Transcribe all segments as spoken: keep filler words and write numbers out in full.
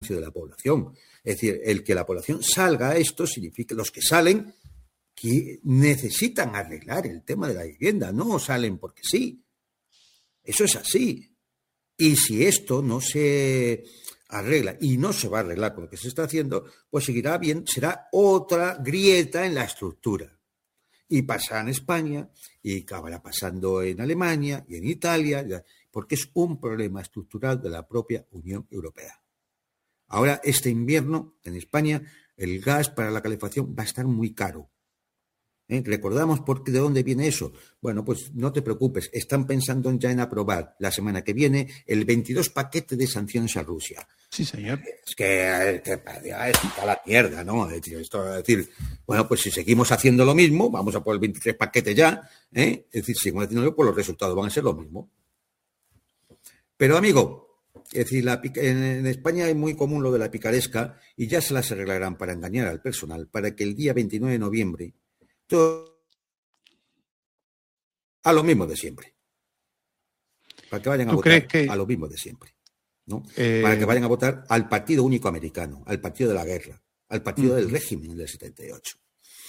beneficio de la población. Es decir, el que la población salga a esto significa que los que salen que necesitan arreglar el tema de la vivienda, no salen porque sí. Eso es así. Y si esto no se arregla, y no se va a arreglar con lo que se está haciendo, pues seguirá bien, será otra grieta en la estructura. Y pasará en España, y acabará pasando en Alemania y en Italia, porque es un problema estructural de la propia Unión Europea. Ahora, este invierno, en España, el gas para la calefacción va a estar muy caro. ¿Eh? ¿Recordamos por qué, de dónde viene eso? Bueno, pues no te preocupes, están pensando ya en aprobar la semana que viene el veintidós paquete de sanciones a Rusia. Sí, señor. Es que, que está la mierda, ¿no? Es decir, esto, es decir, bueno, pues si seguimos haciendo lo mismo, vamos a por el veintitrés paquete ya, ¿eh? Es decir, si seguimos haciendo pues los resultados van a ser los mismos. Pero, amigo, es decir, la, en, en España es muy común lo de la picaresca y ya se las arreglarán para engañar al personal para que el día veintinueve de noviembre todo a lo mismo de siempre. Para que vayan a votar que... a lo mismo de siempre. ¿No? Eh... Para que vayan a votar al Partido Único Americano, al Partido de la Guerra, al Partido uh-huh. del Régimen del setenta y ocho.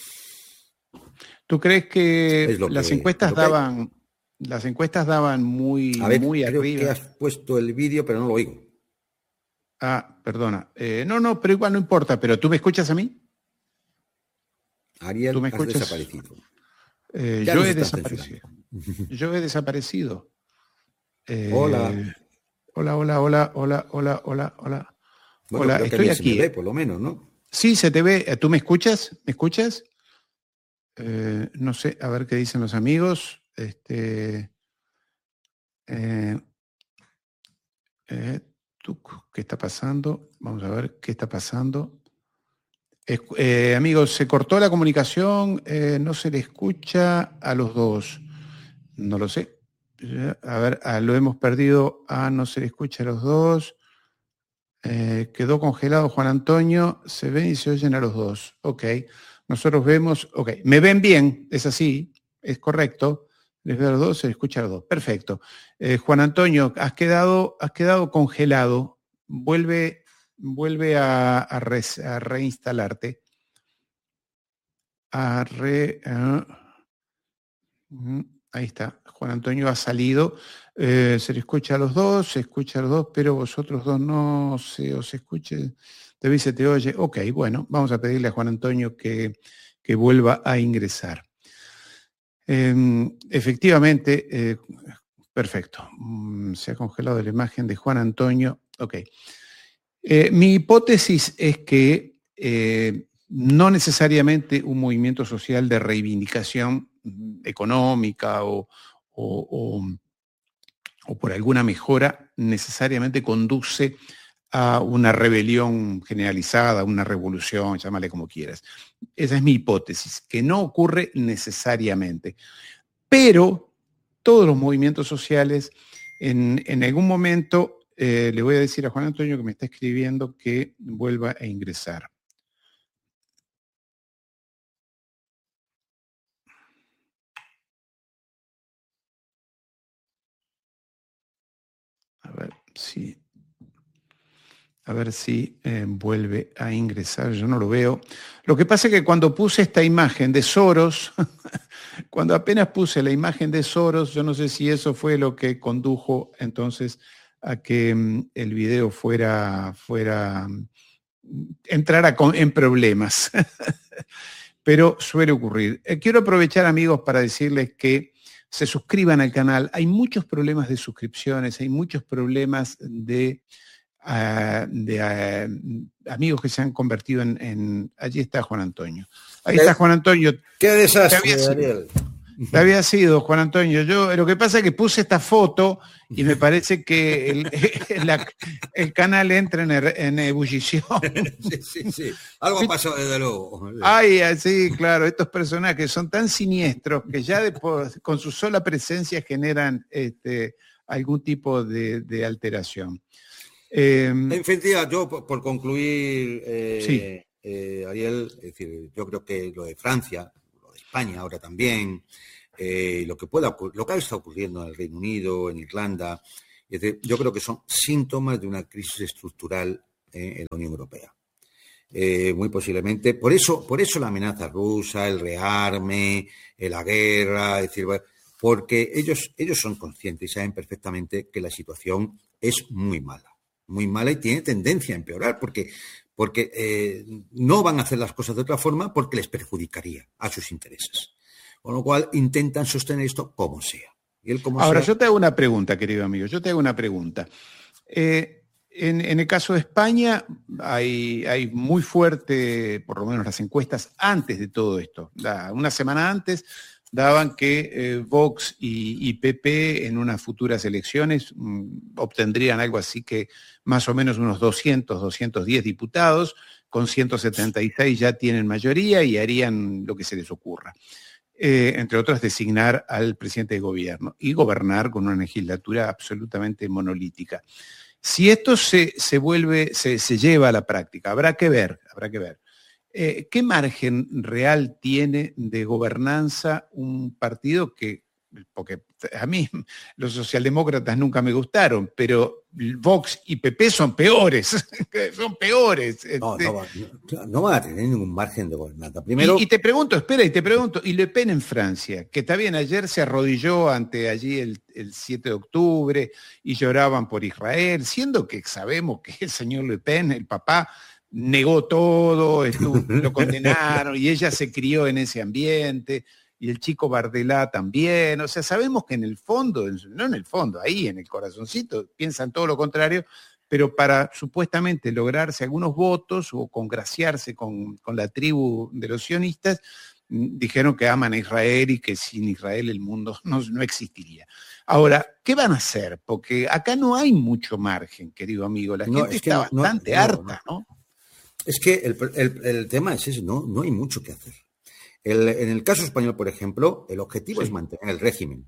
¿Tú crees que las que, encuestas daban que... las encuestas daban muy, a ver, muy creo arriba? Que has puesto el vídeo, pero no lo oigo. Ah, perdona. Eh, no, no, pero igual no importa. ¿Pero tú me escuchas a mí? Ariel, ¿tú me has desaparecido. Eh, yo he desaparecido. Yo he desaparecido. Eh, hola. Hola, hola, hola, hola, hola, hola, hola. Bueno, hola, creo estoy que a mí aquí. Se me ve, por lo menos, ¿no? Sí, se te ve. ¿Tú me escuchas? ¿Me escuchas? Eh, no sé, a ver qué dicen los amigos. Este. Eh, eh, ¿Qué está pasando? Vamos a ver qué está pasando. Eh, amigos, se cortó la comunicación, eh, no se le escucha a los dos. No lo sé. A ver, ah, lo hemos perdido. Ah, no se le escucha a los dos. Eh, quedó congelado Juan Antonio. Se ven y se oyen a los dos. Ok. Nosotros vemos. Ok. Me ven bien. Es así. Es correcto. Les veo a los dos, se les escucha a los dos. Perfecto. Eh, Juan Antonio, has quedado, has quedado congelado. Vuelve. Vuelve a, a, re, a reinstalarte. A re, uh, ahí está. Juan Antonio ha salido. Eh, se le escucha a los dos, se escucha a los dos, pero vosotros dos no se os escuche. Te ve, se te oye. Ok, bueno, vamos a pedirle a Juan Antonio que, que vuelva a ingresar. Eh, efectivamente, eh, perfecto. Mm, se ha congelado la imagen de Juan Antonio. Ok. Eh, mi hipótesis es que eh, no necesariamente un movimiento social de reivindicación económica o, o, o, o por alguna mejora necesariamente conduce a una rebelión generalizada, una revolución, llámale como quieras. Esa es mi hipótesis, que no ocurre necesariamente. Pero todos los movimientos sociales en, en algún momento... Eh, le voy a decir a Juan Antonio que me está escribiendo que vuelva a ingresar. A ver si, a ver si eh, vuelve a ingresar. Yo no lo veo. Lo que pasa es que cuando puse esta imagen de Soros, cuando apenas puse la imagen de Soros, yo no sé si eso fue lo que condujo entonces a que um, el video fuera, fuera um, entrara con, en problemas. Pero suele ocurrir. Eh, quiero aprovechar, amigos, para decirles que se suscriban al canal. Hay muchos problemas de suscripciones, hay muchos problemas de, uh, de uh, amigos que se han convertido en, en... Allí está Juan Antonio. Ahí está Juan Antonio. ¡Qué desastre, Ariel! Te había sido, Juan Antonio. Yo lo que pasa es que puse esta foto y me parece que el, la, el canal entra en, en ebullición. Sí, sí, sí. Algo pasó, desde luego. Ay, sí, claro. Estos personajes son tan siniestros que ya de, con su sola presencia generan este, algún tipo de, de alteración. Eh, en fin, tía, yo por, por concluir, eh, sí. eh, Ariel, es decir, yo creo que lo de Francia, lo de España ahora también, eh, lo que pueda lo que está ocurriendo en el Reino Unido, en Irlanda, es decir, yo creo que son síntomas de una crisis estructural eh, en la Unión Europea. Eh, muy posiblemente, por eso, por eso la amenaza rusa, el rearme, eh, la guerra, es decir, porque ellos, ellos son conscientes y saben perfectamente que la situación es muy mala, muy mala y tiene tendencia a empeorar, porque, porque eh, no van a hacer las cosas de otra forma porque les perjudicaría a sus intereses. Con lo cual intentan sostener esto como sea. Y él como Ahora, sea, yo te hago una pregunta, querido amigo, yo te hago una pregunta. Eh, En, en el caso de España hay, hay muy fuerte, por lo menos las encuestas antes de todo esto. La, una semana antes daban que eh, Vox y, y P P en unas futuras elecciones mmm, obtendrían algo así que más o menos unos doscientos, doscientos diez diputados, con ciento setenta y seis ya tienen mayoría y harían lo que se les ocurra. Eh, entre otras, designar al presidente de gobierno y gobernar con una legislatura absolutamente monolítica. Si esto se, se vuelve, se, se lleva a la práctica, habrá que ver, habrá que ver. Eh, ¿Qué margen real tiene de gobernanza un partido que, porque a mí los socialdemócratas nunca me gustaron, pero Vox y P P son peores, son peores. no, Este, no, va, no, no van a tener ningún margen de gobernanza. Primero, y, y te pregunto, espera, y te pregunto, y Le Pen en Francia, que está bien, ayer se arrodilló ante allí el, el siete de octubre y lloraban por Israel, siendo que sabemos que el señor Le Pen, el papá, negó todo, estuvo, lo condenaron y ella se crió en ese ambiente, y el chico Bardella también. O sea, sabemos que en el fondo, no en el fondo, ahí en el corazoncito, piensan todo lo contrario, pero para supuestamente lograrse algunos votos o congraciarse con, con la tribu de los sionistas, dijeron que aman a Israel y que sin Israel el mundo no, no existiría. Ahora, ¿qué van a hacer? Porque acá no hay mucho margen, querido amigo. La no, gente es que está no, bastante no, harta, ¿no? Es que el, el, el tema es ese, no, no hay mucho que hacer. El, en el caso español, por ejemplo, el objetivo sí. es mantener el régimen.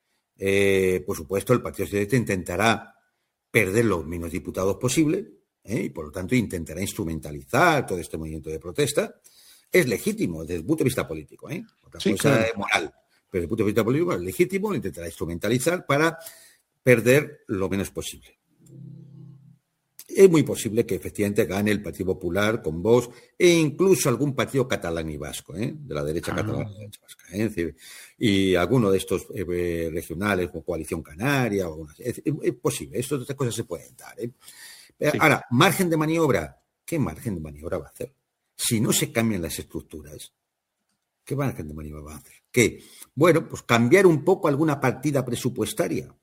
Eh, por supuesto, el Partido Socialista intentará perder los menos diputados posible, ¿eh? y por lo tanto intentará instrumentalizar todo este movimiento de protesta. Es legítimo desde el punto de vista político, ¿eh? Otra sí, cosa claro. es moral, pero desde el punto de vista político es legítimo, lo intentará instrumentalizar para perder lo menos posible. Es muy posible que efectivamente gane el Partido Popular con Vox e incluso algún partido catalán y vasco, ¿eh? de la derecha ah. catalana y la derecha vasca, ¿eh? y alguno de estos eh, regionales como Coalición Canaria. O, es, es, es posible, estas otras cosas se pueden dar. ¿eh? Sí. Ahora, margen de maniobra, ¿qué margen de maniobra va a hacer? Si no se cambian las estructuras, ¿qué margen de maniobra va a hacer? ¿Qué? Bueno, pues cambiar un poco alguna partida presupuestaria.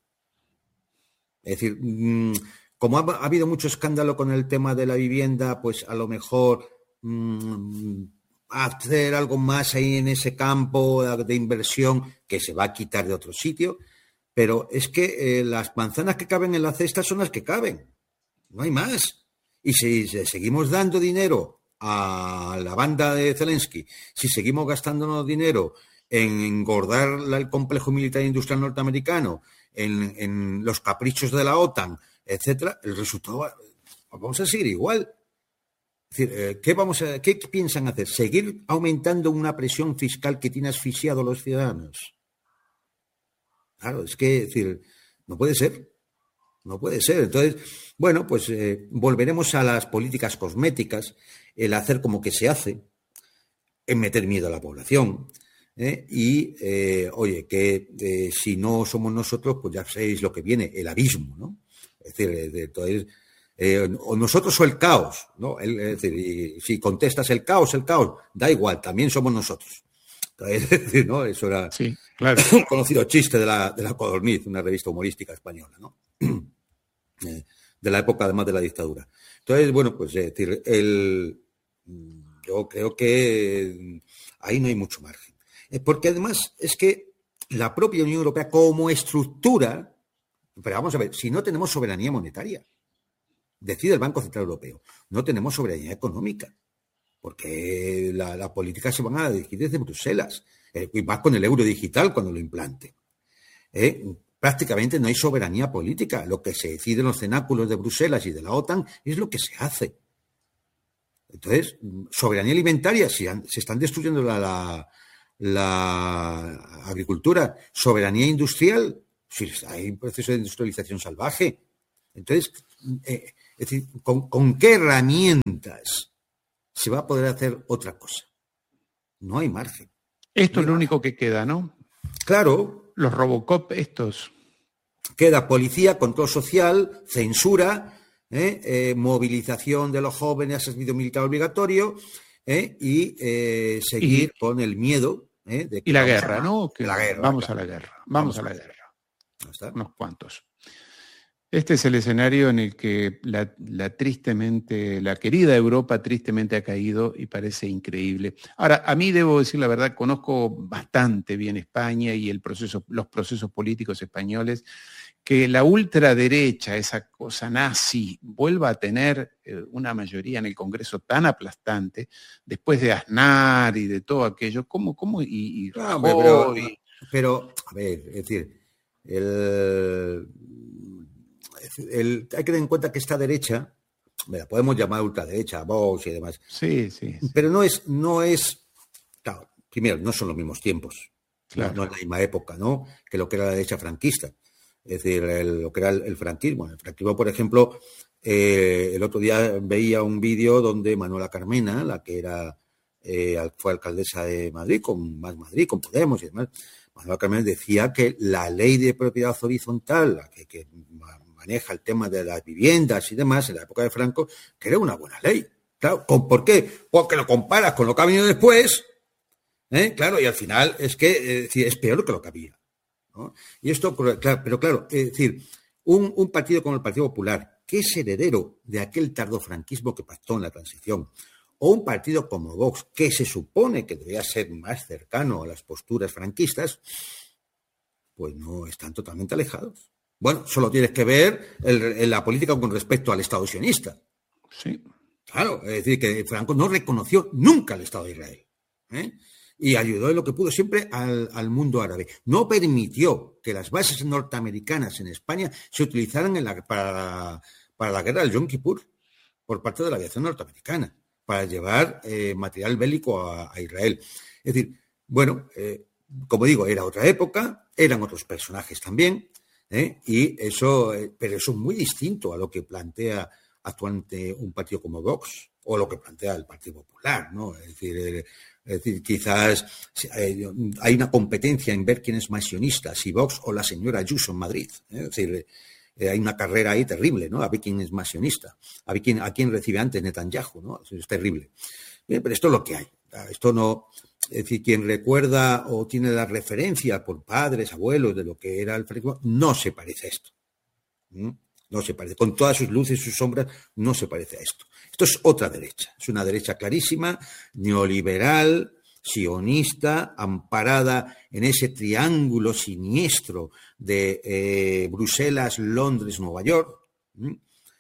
Es decir, mmm, como ha, ha habido mucho escándalo con el tema de la vivienda, pues a lo mejor mmm, hacer algo más ahí en ese campo de inversión que se va a quitar de otro sitio, pero es que eh, las manzanas que caben en la cesta son las que caben, no hay más. Y si, si seguimos dando dinero a la banda de Zelensky, si seguimos gastándonos dinero en engordar el complejo militar industrial norteamericano, en, en los caprichos de la OTAN, etcétera, el resultado va, vamos a seguir igual. Es decir, ¿qué, vamos a, ¿qué piensan hacer? ¿Seguir aumentando una presión fiscal que tiene asfixiado a los ciudadanos? Claro, es que es decir, no puede ser. No puede ser. Entonces, bueno, pues eh, volveremos a las políticas cosméticas, el hacer como que se hace, en meter miedo a la población. ¿eh? Y, eh, oye, que eh, si no somos nosotros, pues ya sabéis lo que viene, el abismo, ¿no? Es decir, de, de, entonces, eh, o nosotros o el caos, ¿no? El, es decir, y, si contestas el caos, el caos, da igual, también somos nosotros. Es decir, ¿no? Eso era sí, claro. un conocido chiste de la, de la Codorniz, una revista humorística española, ¿no? De la época además de la dictadura. Entonces, bueno, pues es decir, el, yo creo que ahí no hay mucho margen. Porque además es que la propia Unión Europea como estructura, pero vamos a ver, si no tenemos soberanía monetaria, decide el Banco Central Europeo, no tenemos soberanía económica, porque la, la política se van a dirigir desde Bruselas, eh, y más con el euro digital cuando lo implante. ¿Eh? Prácticamente no hay soberanía política. Lo que se decide en los cenáculos de Bruselas y de la OTAN es lo que se hace. Entonces, soberanía alimentaria, si han, se están destruyendo la, la, la agricultura. Soberanía industrial, si hay un proceso de industrialización salvaje. Entonces, eh, Es decir, ¿con, con qué herramientas se va a poder hacer otra cosa? No hay margen. Esto no es lo único que queda, ¿no? Claro. Los Robocop estos. Queda policía, control social, censura, ¿eh? Eh, movilización de los jóvenes a servicio militar obligatorio, ¿eh? y eh, seguir y, con el miedo. ¿eh? De que y la guerra, a, ¿no? Que la guerra, vamos claro. a la guerra, vamos, vamos a la guerra. guerra. Unos cuantos. Este es el escenario en el que la, la tristemente, la querida Europa tristemente ha caído y parece increíble. Ahora, a mí debo decir la verdad, conozco bastante bien España y el proceso, los procesos políticos españoles, que la ultraderecha, esa cosa nazi, vuelva a tener eh, una mayoría en el Congreso tan aplastante, después de Aznar y de todo aquello, ¿cómo, cómo y, y no, hombre, pero, y... pero, a ver, es decir, el... El, hay que tener en cuenta que esta derecha, la podemos llamar ultraderecha, Vox y demás. Sí, sí, sí. Pero no es, no es, claro, primero, no son los mismos tiempos, claro. no, no es la misma época, ¿no? Que lo que era la derecha franquista. Es decir, el, lo que era el, el franquismo. El franquismo, por ejemplo, eh, el otro día veía un vídeo donde Manuela Carmena, la que era eh, fue alcaldesa de Madrid, con Más Madrid, con Podemos y demás, Manuela Carmena decía que la ley de propiedad horizontal, la que, que maneja el tema de las viviendas y demás en la época de Franco, que era una buena ley. Claro, ¿por qué? Porque lo comparas con lo que ha venido después, ¿eh? Claro, y al final es que eh, es peor que lo que había, ¿no? Y esto, claro, pero claro, es decir, un, un partido como el Partido Popular, que es heredero de aquel tardofranquismo que pactó en la transición, o un partido como Vox, que se supone que debería ser más cercano a las posturas franquistas, pues no están totalmente alejados. Bueno, solo tienes que ver el, el, la política con respecto al Estado sionista. Sí. Claro, es decir, que Franco no reconoció nunca el Estado de Israel, ¿eh? Y ayudó en lo que pudo siempre al, al mundo árabe. No permitió que las bases norteamericanas en España se utilizaran en la, para, para la guerra del Yom Kippur por parte de la aviación norteamericana, para llevar eh, material bélico a, a Israel. Es decir, bueno, eh, como digo, era otra época, eran otros personajes también, ¿eh? Y eso, eh, pero eso es muy distinto a lo que plantea actualmente un partido como Vox o lo que plantea el Partido Popular, ¿no? Es decir, eh, es decir quizás eh, hay una competencia en ver quién es más sionista, si Vox o la señora Ayuso en Madrid, ¿eh? Es decir, eh, hay una carrera ahí terrible, ¿no? A ver quién es más sionista, a ver quién, a quién recibe antes Netanyahu, ¿no? Es terrible. Bien, pero esto es lo que hay. Esto no... Es decir, quien recuerda o tiene la referencia por padres, abuelos de lo que era el franquismo, no se parece a esto. ¿Mm? No se parece. Con todas sus luces y sus sombras, no se parece a esto. Esto es otra derecha. Es una derecha clarísima, neoliberal, sionista, amparada en ese triángulo siniestro de eh, Bruselas, Londres, Nueva York, ¿Mm?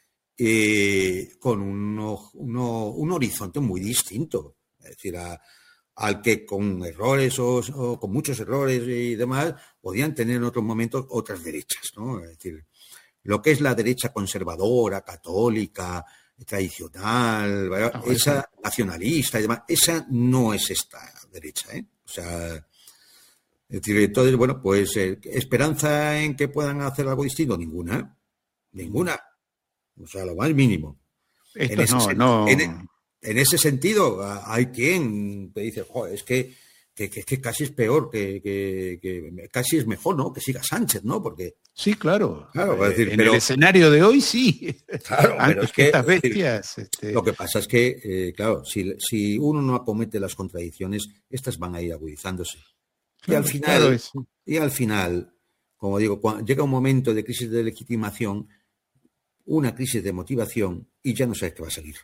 eh, con uno, uno, un horizonte muy distinto. Es decir, a al que con errores o, o con muchos errores y demás podían tener en otros momentos otras derechas, ¿no? Es decir, lo que es la derecha conservadora, católica, tradicional, ah, esa sí. nacionalista y demás, esa no es esta derecha, ¿eh? O sea, es decir, entonces, bueno, pues eh, esperanza en que puedan hacer algo distinto, ninguna, ¿eh? Ninguna, o sea, lo más mínimo. Esto en ese no, sen- no... en, En ese sentido, hay quien te dice, joder, es que, que, que, que casi es peor, que, que, que casi es mejor, ¿no? Que siga Sánchez, ¿no? Porque... Sí, claro. claro es decir, en pero, el escenario de hoy, sí. Claro, Antes pero es que, que estas decir, bestias... Este... Lo que pasa es que, eh, claro, si, si uno no acomete las contradicciones, estas van a ir agudizándose. Claro, y al final, claro, es... y al final, como digo, cuando llega un momento de crisis de legitimación, una crisis de motivación, y ya no sabes qué va a salir.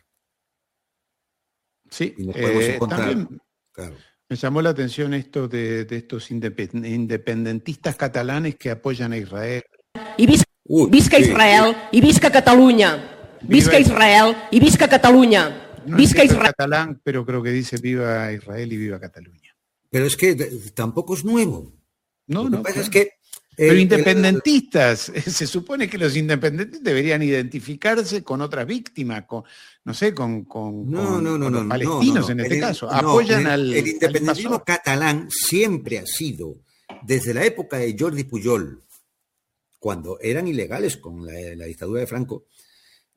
Sí, y nos podemos eh, encontrar, también claro. Me llamó la atención esto de, de estos independentistas catalanes que apoyan a Israel. I vis, Uy, visca sí, Israel sí. I visca Catalunya. Visca viva Israel I visca Catalunya. No visca Israel. Catalán, pero creo que dice viva Israel y viva Cataluña. Pero es que de, tampoco es nuevo. No, Lo no. que pasa claro. es que Pero el, independentistas, el, se supone que los independentistas deberían identificarse con otras víctimas, con, no sé, con, con, no, con, no, no, con los no, palestinos no, no. en este el, caso. No, Apoyan el, al El independentismo al catalán siempre ha sido, desde la época de Jordi Pujol, cuando eran ilegales con la, la dictadura de Franco,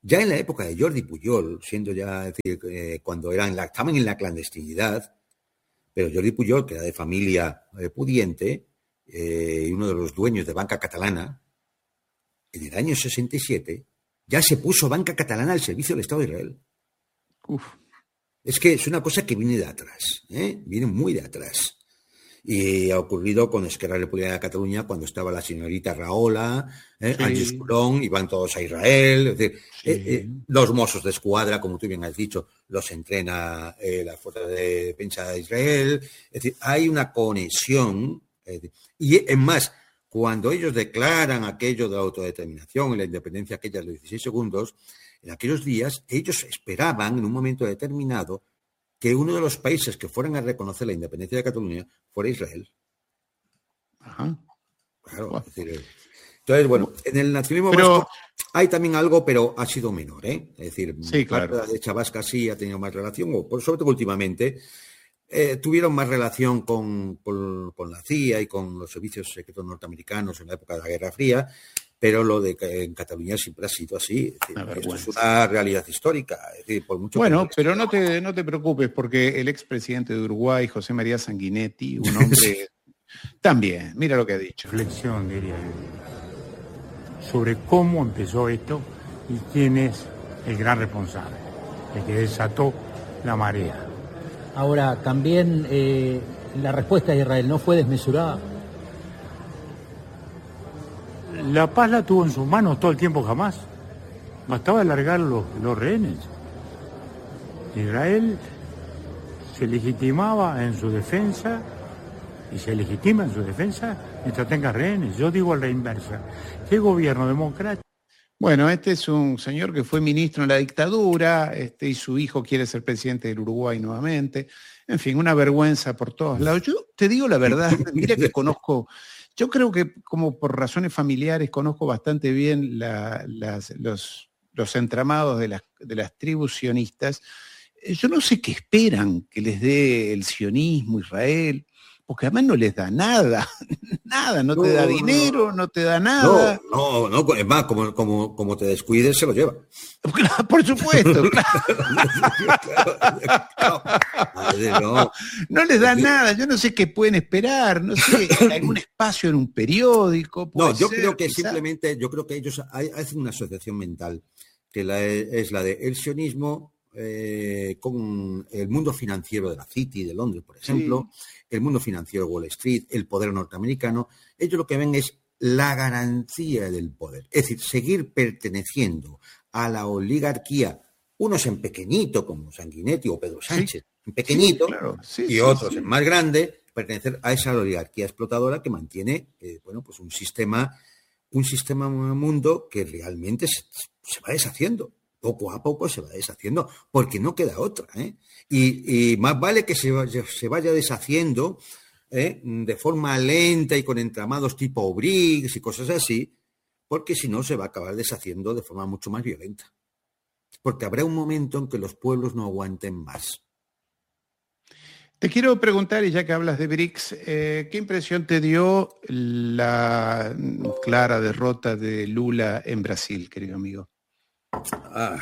Ya en la época de Jordi Pujol, siendo ya, es decir, eh, cuando eran la, estaban en la clandestinidad, pero Jordi Pujol, que era de familia eh, pudiente, eh, y uno de los dueños de Banca Catalana, en el año sesenta y siete, ya se puso Banca Catalana al servicio del Estado de Israel. Uf. Es que es una cosa que viene de atrás, ¿eh? Viene muy de atrás. Y ha ocurrido con Esquerra Republicana de Cataluña cuando estaba la señorita Rahola, ¿eh? Sí. Ángeles Colón, iban todos a Israel. Es decir, Sí. eh, eh, los Mossos de Escuadra, como tú bien has dicho, los entrena eh, la Fuerza de Defensa de Israel. Es decir, hay una conexión. Es decir, y es más, cuando ellos declaran aquello de la autodeterminación y la independencia aquella de los dieciséis segundos, en aquellos días ellos esperaban en un momento determinado que uno de los países que fueran a reconocer la independencia de Cataluña fuera Israel. Ajá. Claro. Bueno. Es decir, entonces, bueno, en el nacionalismo Pero- vasco hay también algo, pero ha sido menor, ¿eh? Es decir, Sí, parte claro. de la derecha vasca sí ha tenido más relación, o por, sobre todo últimamente, eh, tuvieron más relación con, con, con la C I A y con los servicios secretos norteamericanos en la época de la Guerra Fría, pero lo de que en Cataluña siempre ha sido así. Es decir, Una esto vergüenza. es una realidad histórica. Es decir, por mucho Bueno, que- pero no te, no te preocupes, porque el expresidente de Uruguay, José María Sanguinetti, un hombre también, mira lo que ha dicho. Reflexión, diría yo, sobre cómo empezó esto y quién es el gran responsable, el que desató la marea. Ahora, también eh, la respuesta de Israel no fue desmesurada. La paz la tuvo en sus manos todo el tiempo jamás. Bastaba alargar los, los rehenes. Israel se legitimaba en su defensa y se legitima en su defensa mientras tenga rehenes. Yo digo a la inversa. ¿Qué gobierno democrático? Bueno, este es un señor que fue ministro en la dictadura, este, y su hijo quiere ser presidente del Uruguay nuevamente. En fin, una vergüenza por todos lados. Yo te digo la verdad, mira que conozco, yo creo que como por razones familiares conozco bastante bien la- las- los, los entramados de las, de las tribus sionistas. Eh, Yo no sé qué esperan que les dé el sionismo, Israel, porque además no les da nada, nada, no, te No, da no, dinero, no. no te da nada. No, no, no, es más, como, como, como te descuides, se lo lleva. Claro, por supuesto, claro. no. No les da nada, yo no sé qué pueden esperar, no sé, algún espacio en un periódico. puede No, yo ser, creo que quizá. simplemente, yo creo que ellos hay- hacen una asociación mental, que la, es la de el sionismo eh, con el mundo financiero de la City de Londres, por ejemplo, el mundo financiero de Wall Street, el poder norteamericano. Ellos lo que ven es la garantía del poder, es decir, seguir perteneciendo a la oligarquía, unos en pequeñito, como Sanguinetti o Pedro Sánchez, en pequeñito, Sí, claro, sí, y sí, otros sí. en más grande, pertenecer a esa oligarquía explotadora que mantiene, eh, bueno, pues un sistema, un sistema mundo que realmente se, se va deshaciendo. Poco a poco se va deshaciendo, porque no queda otra, ¿eh? Y, y más vale que se vaya, se vaya deshaciendo ¿eh? de forma lenta y con entramados tipo B R I C S y cosas así, porque si no se va a acabar deshaciendo de forma mucho más violenta. Porque habrá un momento en que los pueblos no aguanten más. Te quiero preguntar, y ya que hablas de B R I C S, eh, ¿qué impresión te dio la clara derrota de Lula en Brasil, querido amigo? Ah,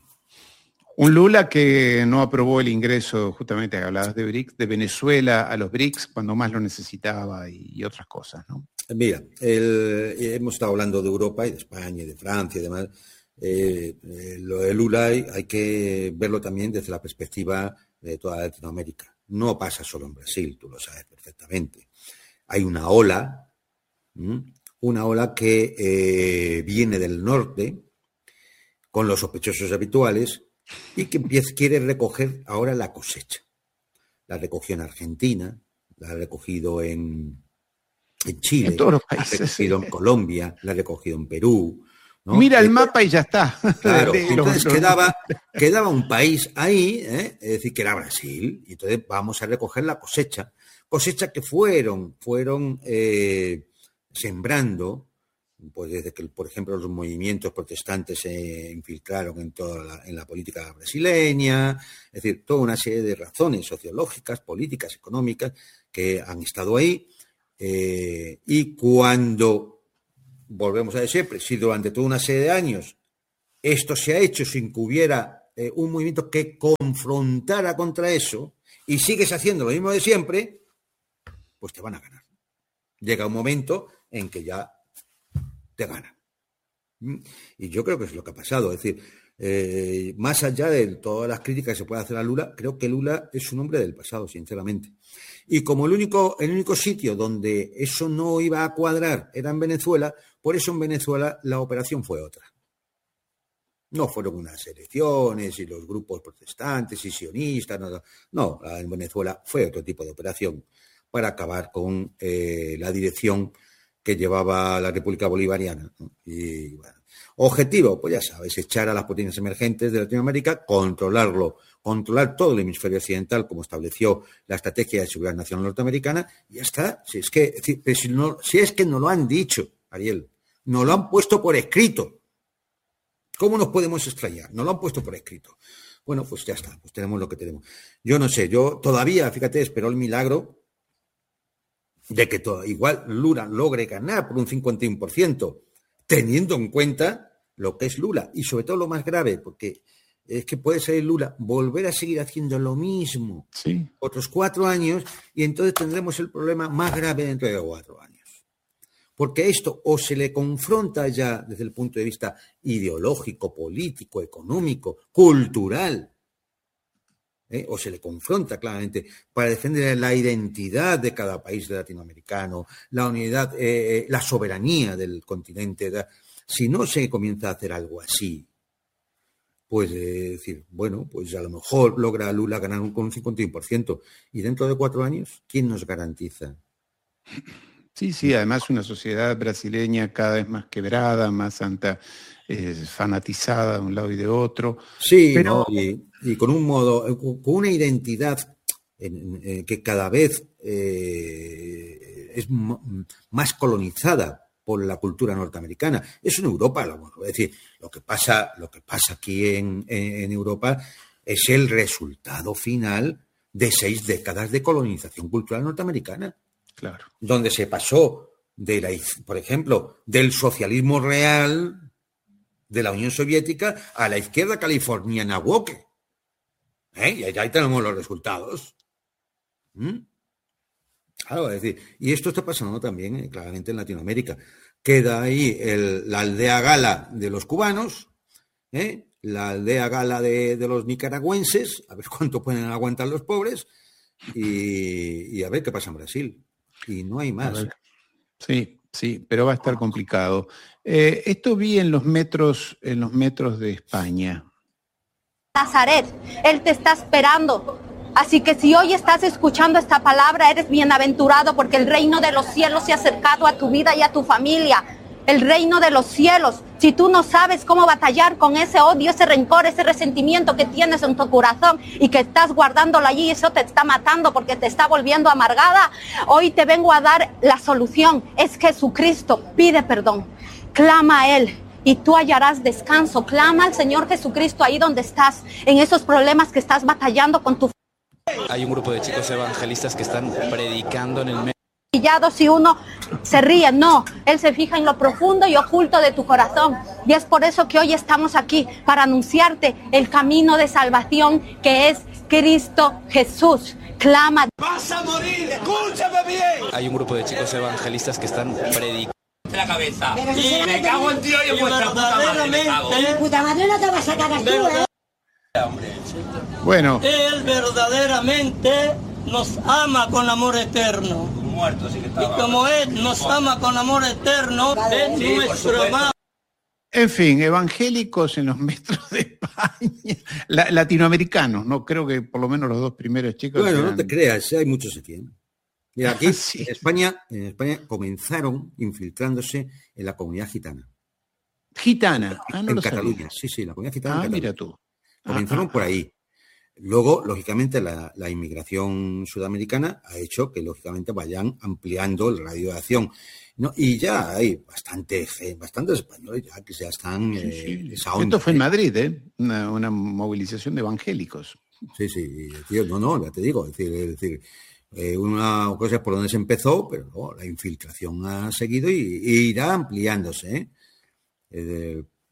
Un Lula que no aprobó el ingreso, justamente hablabas de B R I C S, de Venezuela a los B R I C S cuando más lo necesitaba y, y otras cosas, ¿no? mira, el, hemos estado hablando de Europa y de España y de Francia y demás. Eh, eh, lo de Lula hay, hay que verlo también desde la perspectiva de toda Latinoamérica. No pasa solo en Brasil, tú lo sabes perfectamente. Hay una ola, ¿m? una ola que eh, viene del norte, con los sospechosos habituales, y que empieza, quiere recoger ahora la cosecha. La recogió en Argentina, la ha recogido en, en Chile, En todos los la ha países, recogido sí. en Colombia, la ha recogido en Perú. ¿no? Mira el Eh, mapa y ya está. Claro, De- de- entonces los- quedaba, quedaba un país ahí, ¿eh? Es decir, que era Brasil, y entonces vamos a recoger la cosecha. Cosecha que fueron, fueron eh, sembrando, pues desde que, por ejemplo, los movimientos protestantes se infiltraron en toda la, en la política brasileña, es decir, toda una serie de razones sociológicas, políticas, económicas, que han estado ahí, eh, y cuando volvemos a decir, si durante toda una serie de años esto se ha hecho sin que hubiera eh, un movimiento que confrontara contra eso, y sigues haciendo lo mismo de siempre, pues te van a ganar. Llega un momento en que ya te ganan. Y yo creo que es lo que ha pasado. Es decir, eh, más allá de todas las críticas que se puede hacer a Lula, creo que Lula es un hombre del pasado, sinceramente. Y como el único, el único sitio donde eso no iba a cuadrar era en Venezuela, por eso en Venezuela la operación fue otra. No fueron unas elecciones y los grupos protestantes y sionistas, no, no, en Venezuela fue otro tipo de operación para acabar con eh, la dirección que llevaba la República Bolivariana, ¿no? Y bueno, objetivo, pues ya sabes, echar a las potencias emergentes de Latinoamérica, controlarlo, controlar todo el hemisferio occidental, como estableció la Estrategia de Seguridad Nacional Norteamericana, y ya está. Si es que, si, no, si es que nos lo han dicho, Ariel, nos lo han puesto por escrito. ¿Cómo nos podemos extrañar? Nos lo han puesto por escrito. Bueno, pues ya está, pues tenemos lo que tenemos. Yo no sé, yo todavía, fíjate, espero el milagro de que todo, igual Lula logre ganar por un cincuenta y uno por ciento, teniendo en cuenta lo que es Lula. Y sobre todo lo más grave, porque es que puede ser Lula volver a seguir haciendo lo mismo sí. otros cuatro años, y entonces tendremos el problema más grave dentro de cuatro años. Porque esto o se le confronta ya desde el punto de vista ideológico, político, económico, cultural, ¿eh? o se le confronta claramente para defender la identidad de cada país latinoamericano, la unidad, eh, la soberanía del continente. Si no se comienza a hacer algo así, pues eh, decir, bueno, pues a lo mejor logra Lula ganar un, con un cincuenta y uno por ciento. Y dentro de cuatro años, ¿quién nos garantiza? Sí, sí, además una sociedad brasileña cada vez más quebrada, más santa, eh, fanatizada de un lado y de otro. Sí, pero... ¿no? y, y con un modo, con una identidad en, en, que cada vez eh, es m- más colonizada por la cultura norteamericana. Eso en Europa, es decir, lo que pasa, lo que pasa aquí en, en, en Europa es el resultado final de seis décadas de colonización cultural norteamericana. Claro. Donde se pasó, de la, por ejemplo, del socialismo real de la Unión Soviética a la izquierda californiana woke. ¿Eh? Y ahí tenemos los resultados. ¿Mm? Claro, es decir, y esto está pasando también eh, claramente en Latinoamérica. Queda ahí el, la aldea gala de los cubanos, ¿eh? la aldea gala de, de los nicaragüenses, a ver cuánto pueden aguantar los pobres, y, y a ver qué pasa en Brasil. Y no hay más. Sí, sí, pero va a estar complicado. Eh, esto vi en los metros, en los metros de España. Nazaret, Él te está esperando. Así que si hoy estás escuchando esta palabra, eres bienaventurado porque el reino de los cielos se ha acercado a tu vida y a tu familia. El reino de los cielos. Si tú no sabes cómo batallar con ese odio, ese rencor, ese resentimiento que tienes en tu corazón y que estás guardándolo allí y eso te está matando porque te está volviendo amargada, hoy te vengo a dar la solución. Es Jesucristo. Pide perdón. Clama a Él y tú hallarás descanso. Clama al Señor Jesucristo ahí donde estás, en esos problemas que estás batallando con tu familia. Hay un grupo de chicos evangelistas que están predicando en el medio. Si uno se ríe, no, Él se fija en lo profundo y oculto de tu corazón. Y es por eso que hoy estamos aquí, para anunciarte el camino de salvación que es Cristo Jesús. Clama. ¡Vas a morir! ¡Escúchame bien! Hay un grupo de chicos evangelistas que están predicando. La cabeza. Y me cago en tío y en vuestra puta madre. Me cago. Puta madre no te vas a cagar tú, ¿eh? Bueno. Él verdaderamente nos ama con amor eterno. Muerto, sí que está. Y como Él nos ama con amor eterno, es sí, nuestro amado. En fin, evangélicos en los metros de España, la, latinoamericanos, no creo que por lo menos los dos primeros chicos. Bueno, eran... no te creas, hay muchos aquí. ¿eh? Mira, aquí sí. en España, en España comenzaron infiltrándose en la comunidad gitana. Gitana, ah, no en lo Cataluña, sabía. sí, sí, la comunidad gitana. Ah, en Cataluña. mira tú. Comenzaron ah, por ahí. Luego, lógicamente, la, la inmigración sudamericana ha hecho que, lógicamente, vayan ampliando el radio de acción. ¿No? Y ya hay bastante, bastantes españoles ya que ya están sí, eh, sí. esa onda. Esto fue en Madrid, ¿eh? Una, una movilización de evangélicos. Sí, sí, tío, no, no, ya te digo, es decir, es decir eh, una cosa es por donde se empezó, pero no, la infiltración ha seguido y, y irá ampliándose, ¿eh? Eh,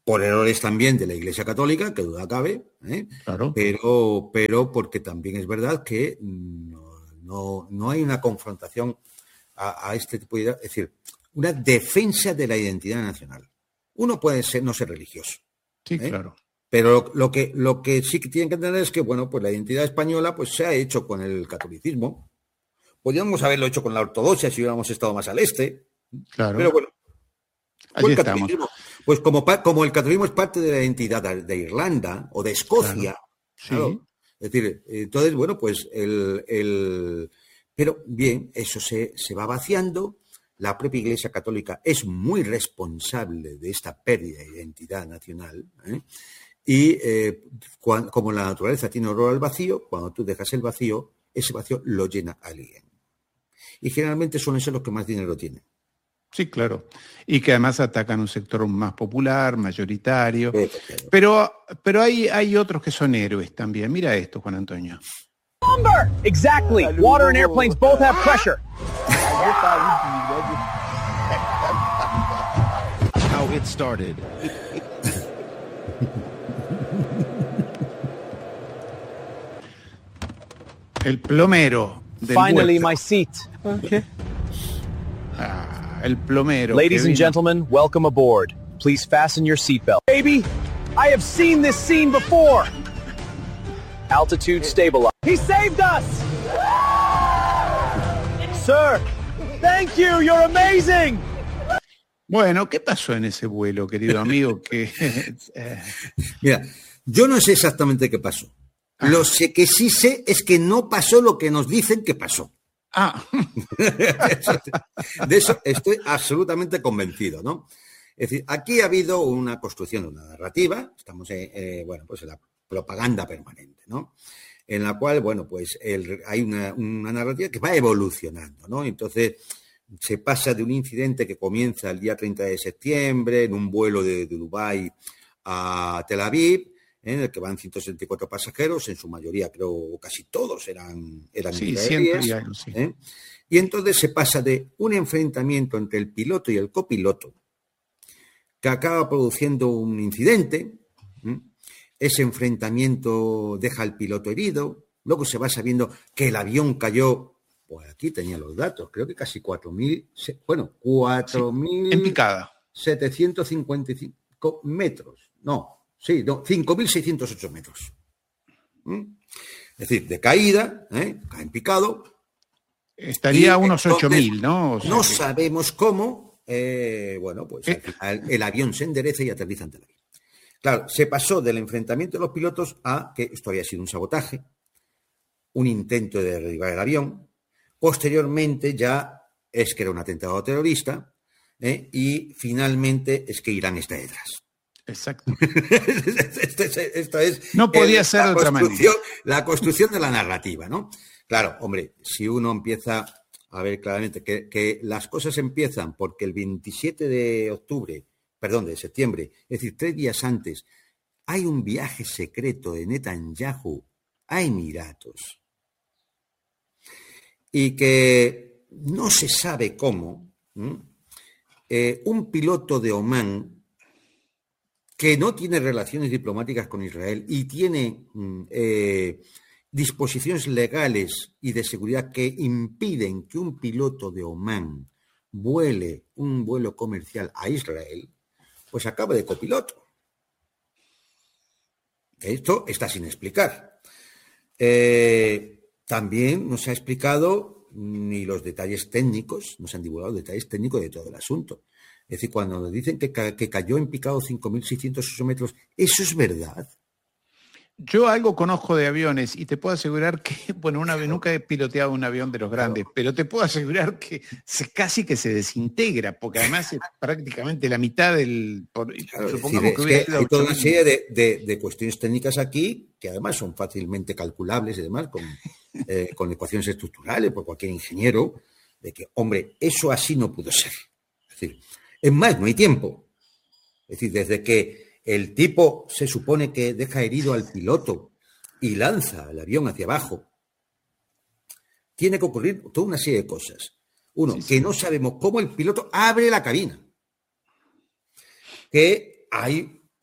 por errores también de la Iglesia Católica, que duda cabe, ¿eh? Claro. pero, pero porque también es verdad que no, no, no hay una confrontación a, a este tipo de ideas, es decir, una defensa de la identidad nacional. Uno puede ser, no ser religioso. Sí, ¿eh? claro. Pero lo, lo, que, lo que sí que tienen que entender es que, bueno, pues la identidad española pues se ha hecho con el catolicismo. Podríamos haberlo hecho con la ortodoxia si hubiéramos estado más al este. Claro. Pero bueno. Allí estamos. Pues como, como el catolicismo es parte de la identidad de Irlanda o de Escocia, claro. Sí. Claro, es decir, entonces, bueno, pues el... el pero bien, eso se, se va vaciando. La propia Iglesia Católica es muy responsable de esta pérdida de identidad nacional, ¿eh? Y eh, cuando, como la naturaleza tiene horror al vacío, cuando tú dejas el vacío, ese vacío lo llena alguien. Y generalmente suelen ser los que más dinero tienen. Sí, claro. Y que además atacan un sector más popular, mayoritario. Sí, claro. Pero, pero hay, hay otros que son héroes también. Mira esto, Juan Antonio. Lumber! Exactly. Water and airplanes both have pressure. How it started. El plomero del Finally, huerto. my seat. Okay. Ah, el plomero. Ladies and gentlemen, welcome aboard. Please fasten your seatbelt. Baby, I have seen this scene before. Altitude stabilized. He saved us! Sir, thank you. You're amazing. Bueno, ¿qué pasó en ese vuelo, querido amigo? que Mira, yo no sé exactamente qué pasó. Ah. Lo sé que sí sé es que no pasó lo que nos dicen que pasó. Ah. de, eso, de eso estoy absolutamente convencido, ¿no? Es decir, aquí ha habido una construcción de una narrativa, estamos en, eh, bueno, pues en la propaganda permanente, ¿no? En la cual, bueno, pues el, hay una, una narrativa que va evolucionando, ¿no? Entonces, se pasa de un incidente que comienza el día treinta de septiembre en un vuelo de, de Dubái a Tel Aviv, en el que van ciento sesenta y cuatro pasajeros, en su mayoría, creo, casi todos eran, eran sí, israelíes, y, algo, sí. ¿eh? Y entonces se pasa de un enfrentamiento entre el piloto y el copiloto, que acaba produciendo un incidente, ¿eh? Ese enfrentamiento deja al piloto herido, luego se va sabiendo que el avión cayó, pues aquí tenía los datos, creo que casi cuatro mil, bueno, cuatro mil... En picada. setecientos cincuenta y cinco metros, no. Sí, no, cinco mil seiscientos ocho metros. ¿Mm? Es decir, de caída, ¿eh? Cae en picado. Estaría a unos ocho mil, ¿no? O sea, no que... sabemos cómo, eh, bueno, pues ¿Eh? al final el avión se endereza y aterriza en Tel Aviv. Claro, se pasó del enfrentamiento de los pilotos a que esto había sido un sabotaje, un intento de derribar el avión. Posteriormente ya es que era un atentado terrorista, ¿eh? Y finalmente es que Irán está detrás. Exacto. esto, es, esto es no podía el, ser de otra manera. La construcción de la narrativa, ¿no? Claro, hombre, si uno empieza a ver claramente que, que las cosas empiezan porque el veintisiete de octubre, perdón, de septiembre, es decir, tres días antes, hay un viaje secreto de Netanyahu a Emiratos y que no se sabe cómo, ¿eh? Eh, un piloto de Omán que no tiene relaciones diplomáticas con Israel y tiene eh, disposiciones legales y de seguridad que impiden que un piloto de Omán vuele un vuelo comercial a Israel, pues acaba de copiloto. Esto está sin explicar. Eh, también no se ha explicado ni los detalles técnicos, no se han divulgado detalles técnicos de todo el asunto. Es decir, cuando nos dicen que, ca que cayó en picado cinco mil seiscientos ocho metros, ¿eso es verdad? Yo algo conozco de aviones y te puedo asegurar que, bueno, una vez nunca he piloteado un avión de los grandes, claro, pero te puedo asegurar que se, casi que se desintegra, porque además es prácticamente la mitad del... Por, claro, supongamos decir, que, es que hay toda una serie de, de, de cuestiones técnicas aquí que además son fácilmente calculables y demás con, eh, con ecuaciones estructurales por cualquier ingeniero, de que, hombre, eso así no pudo ser. Es decir, es más, no hay tiempo. Es decir, desde que el tipo se supone que deja herido al piloto y lanza el avión hacia abajo, tiene que ocurrir toda una serie de cosas. Uno, sí, sí. que no sabemos cómo el piloto abre la cabina. Que hay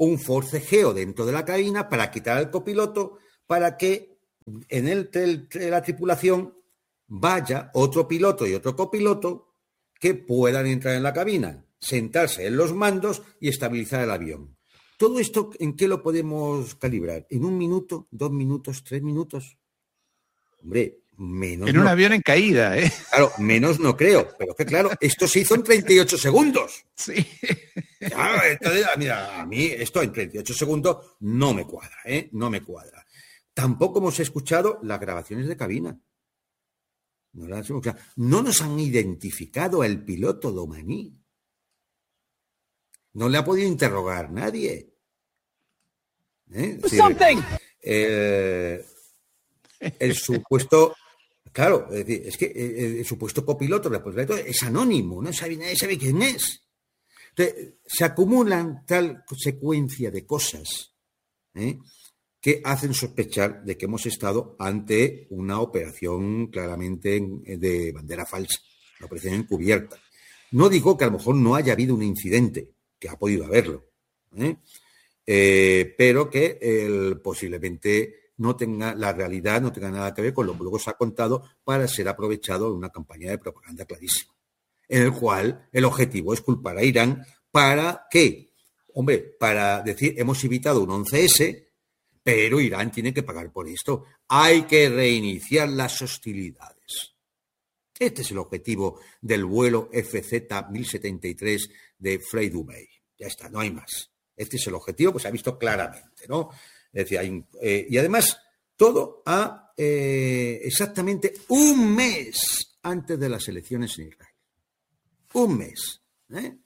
un forcejeo dentro de la cabina para quitar al copiloto, para que en el, el, la tripulación vaya otro piloto y otro copiloto que puedan entrar en la cabina, sentarse en los mandos y estabilizar el avión. ¿Todo esto en qué lo podemos calibrar? ¿En un minuto, dos minutos, tres minutos? Hombre, menos. En un no. avión en caída, ¿eh? Claro, menos no creo, pero que claro, esto se hizo en treinta y ocho segundos. Sí. Claro, entonces, mira, a mí esto en treinta y ocho segundos no me cuadra, ¿eh? No me cuadra. Tampoco hemos escuchado las grabaciones de cabina. No, las hemos escuchado. No nos han identificado al piloto Domaní. No le ha podido interrogar nadie. ¿Eh? Es decir, eh, el supuesto, claro, es, decir, es que el, el supuesto copiloto es anónimo, no sabe, nadie sabe quién es. Entonces, se acumulan tal secuencia de cosas, ¿eh?, que hacen sospechar de que hemos estado ante una operación claramente de bandera falsa, una operación encubierta. No digo que a lo mejor no haya habido un incidente, que ha podido haberlo, ¿eh? Eh, pero que el, posiblemente no tenga la realidad, no tenga nada que ver con lo que luego se ha contado para ser aprovechado en una campaña de propaganda clarísima, en el cual el objetivo es culpar a Irán para ¿qué? Hombre, para decir hemos evitado un once ese, pero Irán tiene que pagar por esto. Hay que reiniciar las hostilidades. Este es el objetivo del vuelo F Z mil setenta y tres de Frey Dubai. Ya está, no hay más. Este es el objetivo, pues se ha visto claramente, ¿no? Es decir, hay, eh, y además, todo a eh, exactamente un mes antes de las elecciones en Israel. Un mes. ¿eh?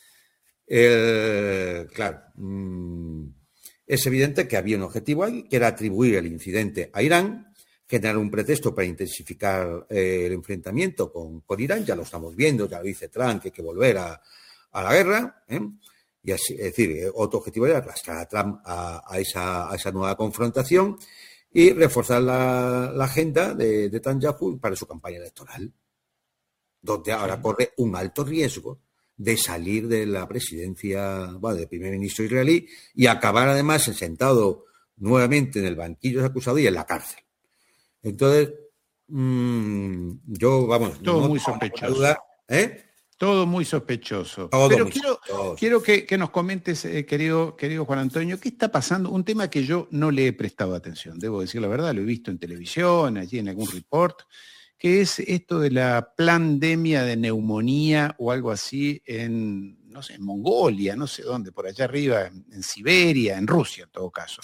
El, claro, mmm, es evidente que había un objetivo ahí, que era atribuir el incidente a Irán, generar un pretexto para intensificar eh, el enfrentamiento con, con Irán. Ya lo estamos viendo, ya lo dice Trump, que hay que volver a, a la guerra. ¿eh? Y así, es decir, otro objetivo era arrastrar a Trump a, a, esa, a esa nueva confrontación y reforzar la, la agenda de, de Netanyahu para su campaña electoral, donde ahora corre un alto riesgo de salir de la presidencia, bueno, del primer ministro israelí y acabar además sentado nuevamente en el banquillo de acusados y en la cárcel. Entonces, mmm, yo, vamos... Todo no, muy sospechoso. Duda, ¿eh? Todo muy sospechoso. Todo Pero muy quiero, sospechoso. quiero que, que nos comentes, eh, querido, querido Juan Antonio, ¿qué está pasando? Un tema que yo no le he prestado atención, debo decir la verdad, lo he visto en televisión, allí en algún report, que es esto de la pandemia de neumonía o algo así en, no sé, en Mongolia, no sé dónde, por allá arriba, en, en Siberia, en Rusia en todo caso.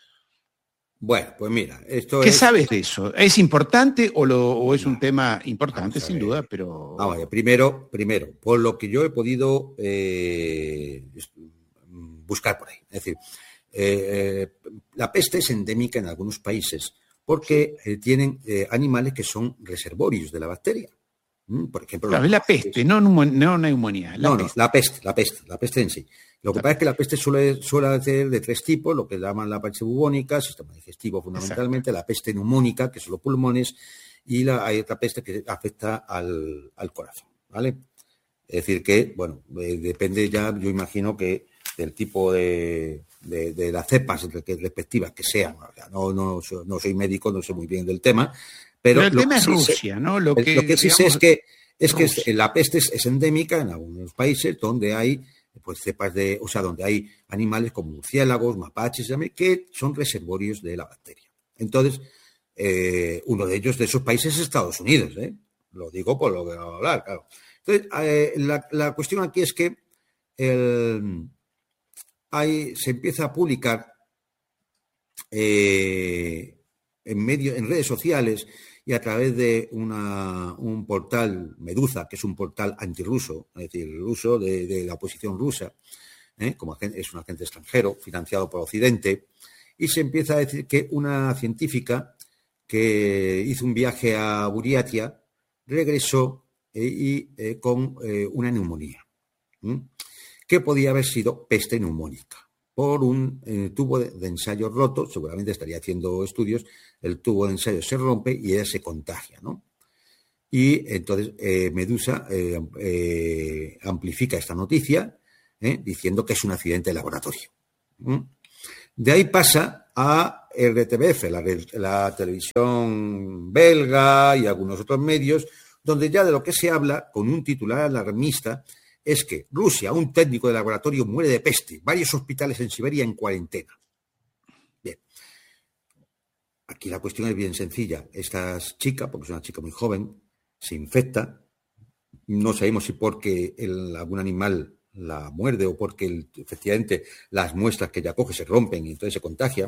Bueno, pues mira, esto ¿Qué es... sabes de eso? ¿Es importante o, lo, o es un tema importante, sin duda, pero... Vamos a ver, primero, primero, por lo que yo he podido eh, buscar por ahí. Es decir, eh, la peste es endémica en algunos países porque eh, tienen eh, animales que son reservorios de la bacteria. ¿Mm? Por ejemplo, claro, es la peste, no, no neumonía. La no, peste. no, la peste, la peste, la peste en sí. Lo que la pasa es que la peste suele, suele ser de tres tipos, lo que llaman la peste bubónica, sistema digestivo fundamentalmente, exacto, la peste neumónica, que son los pulmones, y la, hay otra peste que afecta al, al corazón, ¿vale? Es decir que, bueno, eh, depende ya, yo imagino que del tipo de, de, de las cepas respectivas que sean. O sea, no, no, no soy médico, no sé muy bien del tema, pero, pero el tema es sí Rusia, sé, ¿no? Lo que, lo que sí digamos, sé es que, es Rusia. que la peste es, es endémica en algunos países donde hay pues cepas de, o sea, donde hay animales como murciélagos, mapaches, que son reservorios de la bacteria. Entonces, eh, uno de ellos de esos países es Estados Unidos, ¿eh? Lo digo por lo que vamos a hablar, claro. Entonces, eh, la, la cuestión aquí es que el, hay, se empieza a publicar eh, en medio, en redes sociales y a través de una, un portal Meduza, que es un portal antirruso, es decir, ruso de, de la oposición rusa, ¿eh? Como agente, es un agente extranjero financiado por Occidente, y se empieza a decir que una científica que hizo un viaje a Buriatia regresó eh, y eh, con eh, una neumonía, ¿eh? que podía haber sido peste neumónica por un eh, tubo de, de ensayo roto. Seguramente estaría haciendo estudios, el tubo de ensayo se rompe y ella se contagia, ¿no? Y entonces eh, Medusa eh, eh, amplifica esta noticia eh, diciendo que es un accidente de laboratorio. ¿Mm? De ahí pasa a R T B F, la, la televisión belga y algunos otros medios, donde ya de lo que se habla, con un titular alarmista, es que Rusia, un técnico de laboratorio, muere de peste, varios hospitales en Siberia en cuarentena. Bien. Aquí la cuestión es bien sencilla. Esta chica, porque es una chica muy joven, se infecta. No sabemos si porque el, algún animal la muerde o porque el, efectivamente las muestras que ella coge se rompen y entonces se contagia.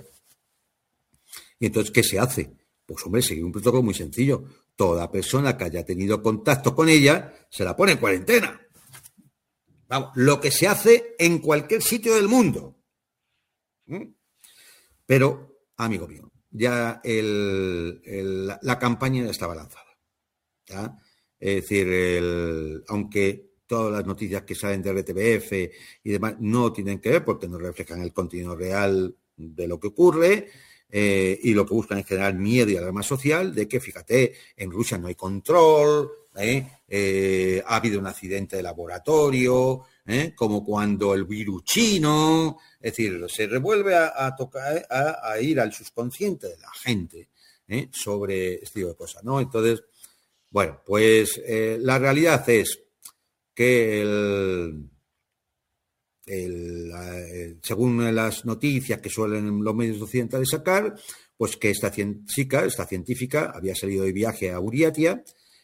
Y entonces, ¿qué se hace? Pues, hombre, seguir un protocolo muy sencillo. Toda persona que haya tenido contacto con ella se la pone en cuarentena. Vamos, lo que se hace en cualquier sitio del mundo. ¿Mm? Pero, amigo mío, ya el, el, la, la campaña ya estaba lanzada. ¿Ya? Es decir, el, aunque todas las noticias que salen de R T B F y demás no tienen que ver porque no reflejan el contenido real de lo que ocurre eh, y lo que buscan es generar miedo y alarma social de que, fíjate, en Rusia no hay control, eh, eh, ha habido un accidente de laboratorio, eh, como cuando el virus chino, es decir, se revuelve a, a, tocar, a, a ir al subconsciente de la gente eh, sobre este tipo de cosas, ¿no? Entonces, bueno, pues eh, la realidad es que el, el, el, según las noticias que suelen los medios occidentales sacar, pues que esta chica, esta científica, había salido de viaje a Buriatia,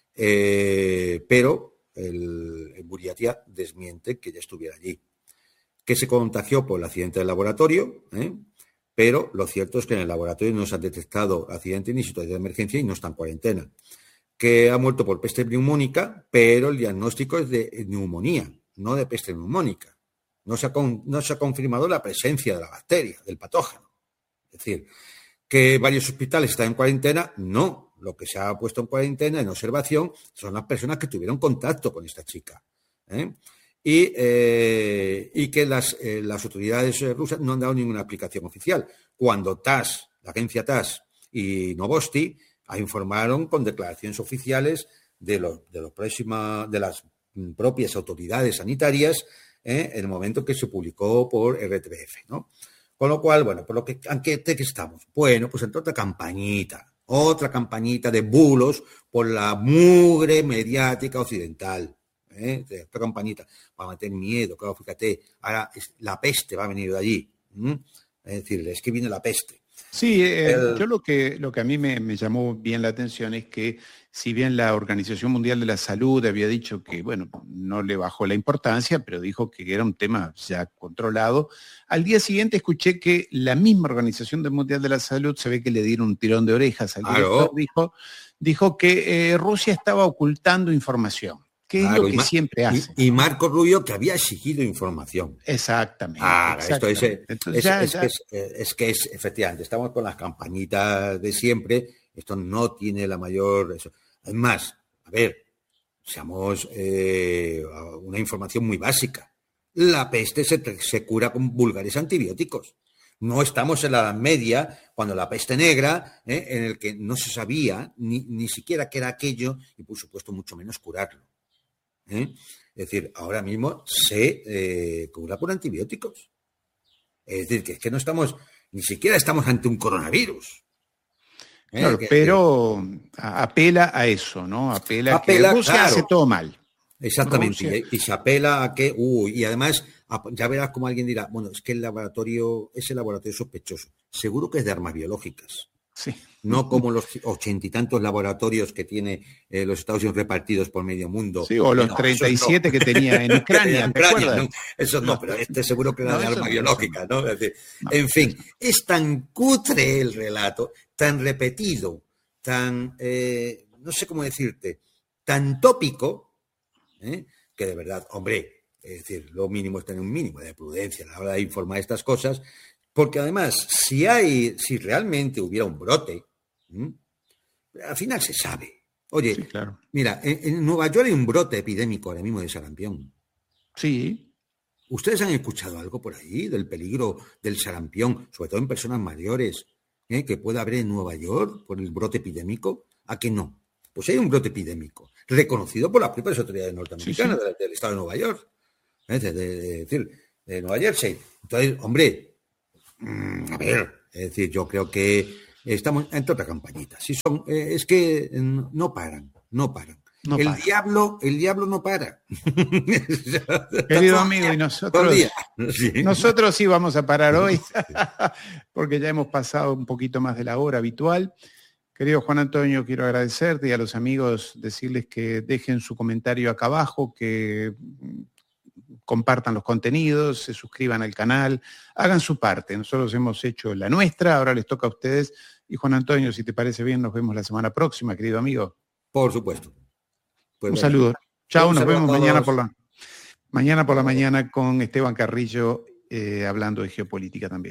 eh, pero el, el Buriatia desmiente que ella estuviera allí. Que se contagió por el accidente del laboratorio, ¿eh? Pero lo cierto es que en el laboratorio no se han detectado accidentes ni situaciones de emergencia y no está en cuarentena. Que ha muerto por peste neumónica, pero el diagnóstico es de neumonía, no de peste neumónica. No se ha, con, no se ha confirmado la presencia de la bacteria, del patógeno. Es decir, que varios hospitales están en cuarentena, no. Lo que se ha puesto en cuarentena, en observación, son las personas que tuvieron contacto con esta chica. ¿eh? Y, eh, y que las, eh, las autoridades rusas no han dado ninguna aplicación oficial. Cuando T A S, la agencia T A S y Novosti informaron con declaraciones oficiales de, los, de, los próxima, de las propias autoridades sanitarias ¿eh? en el momento que se publicó por R T B F, ¿no? Con lo cual, bueno, por lo que, ¿en qué, qué estamos? Bueno, pues entre otra campañita, otra campañita de bulos por la mugre mediática occidental. ¿eh? Otra campañita para meter miedo, claro, fíjate, ahora es, la peste va a venir de allí. ¿Mm? Es decir, es que viene la peste. Sí, eh, el... yo lo que, lo que a mí me, me llamó bien la atención es que si bien la Organización Mundial de la Salud había dicho que, bueno, no le bajó la importancia, pero dijo que era un tema ya controlado, al día siguiente escuché que la misma Organización Mundial de la Salud se ve que le dieron un tirón de orejas al director, dijo, dijo que eh, Rusia estaba ocultando información. Que es claro, lo que Ma- siempre hace. Y, y Marco Rubio que había exigido información. Exactamente. Ah, exactamente. Esto es, es, ya, es, ya. Es, es, es que es, efectivamente, estamos con las campañitas de siempre, esto no tiene la mayor... Eso. Además, a ver, seamos eh, una información muy básica. La peste se, se cura con vulgares antibióticos. No estamos en la Edad Media, cuando la peste negra, eh, en el que no se sabía ni, ni siquiera qué era aquello y, por supuesto, mucho menos curarlo. ¿Eh? Es decir, ahora mismo se eh, cura por antibióticos. Es decir, que es que no estamos, ni siquiera estamos ante un coronavirus. ¿Eh? Claro, que, pero que, apela a eso, ¿no? Apela, apela a que Rusia claro. hace todo mal. Exactamente, y, y se apela a que, uy, y además, ya verás como alguien dirá, bueno, es que el laboratorio, ese laboratorio sospechoso, seguro que es de armas biológicas. Sí. No como los ochenta y tantos laboratorios que tiene eh, los Estados Unidos repartidos por medio mundo. Sí, o los no, treinta y siete no. que tenía en Ucrania, en ¿te Ucrania acuerdas? No, eso no, pero este seguro que era no, de arma no, biológica, ¿no? Es decir, no, en fin, es tan cutre el relato, tan repetido, tan, eh, no sé cómo decirte, tan tópico, ¿eh? que de verdad, hombre, es decir, lo mínimo es tener un mínimo de prudencia a la hora de informar estas cosas, porque además, si hay, si realmente hubiera un brote, ¿m? al final se sabe. Oye, sí, claro. Mira, en, en Nueva York hay un brote epidémico ahora mismo de sarampión. Sí. ¿Ustedes han escuchado algo por ahí del peligro del sarampión, sobre todo en personas mayores, ¿eh? que pueda haber en Nueva York por el brote epidémico? ¿A qué no? Pues hay un brote epidémico, reconocido por las propias autoridades norteamericanas sí, sí. Del, del estado de Nueva York, ¿eh? de, de, de, decir, de Nueva Jersey. Entonces, hombre, Mm, a ver, es decir, yo creo que estamos entre otra campañita. Si son, eh, es que no paran, no paran. No el para. diablo, el diablo no para. Querido amigo, y nosotros, sí. nosotros sí vamos a parar hoy, porque ya hemos pasado un poquito más de la hora habitual. Querido Juan Antonio, quiero agradecerte y a los amigos decirles que dejen su comentario acá abajo, que compartan los contenidos, se suscriban al canal, hagan su parte. Nosotros hemos hecho la nuestra, ahora les toca a ustedes. Y Juan Antonio, si te parece bien, nos vemos la semana próxima, querido amigo. Por supuesto. Pues un saludo. Chao, un nos vemos mañana por la mañana por la mañana con Esteban Carrillo eh, hablando de geopolítica también.